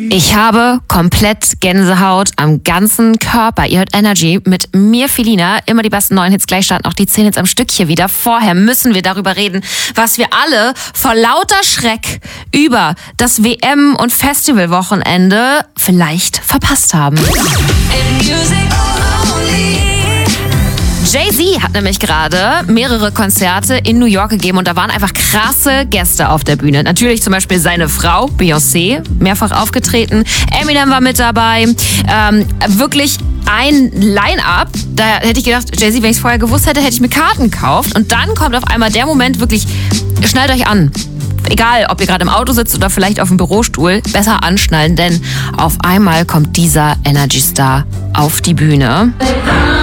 Ich habe komplett Gänsehaut am ganzen Körper. Ihr hört Energy mit mir, Felina. Immer die besten neuen Hits. Gleich starten auch die 10 Hits am Stück hier wieder. Vorher müssen wir darüber reden, was wir alle vor lauter Schreck über das WM- und Festivalwochenende vielleicht verpasst haben. Jay-Z hat nämlich gerade mehrere Konzerte in New York gegeben und da waren einfach krasse Gäste auf der Bühne. Natürlich zum Beispiel seine Frau, Beyoncé, mehrfach aufgetreten. Eminem war mit dabei. Wirklich ein Line-Up. Da hätte ich gedacht, Jay-Z, wenn ich es vorher gewusst hätte, hätte ich mir Karten gekauft. Und dann kommt auf einmal der Moment, wirklich, schnallt euch an. Egal, ob ihr gerade im Auto sitzt oder vielleicht auf dem Bürostuhl, besser anschnallen, denn auf einmal kommt dieser Energy Star auf die Bühne.